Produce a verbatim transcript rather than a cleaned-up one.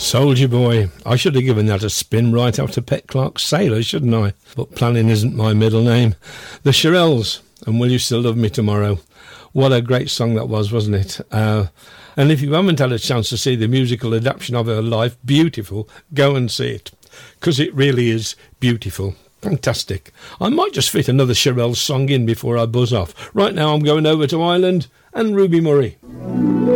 Soldier Boy. I should have given that a spin right after Pet Clark's Sailor, shouldn't I? But planning isn't my middle name. The Shirelles, and Will You Still Love Me Tomorrow? What a great song that was, wasn't it? Uh, and if you haven't had a chance to see the musical adaptation of her life, beautiful, go and see it, because it really is beautiful. Fantastic. I might just fit another Shirelles song in before I buzz off. Right now I'm going over to Ireland and Ruby Murray.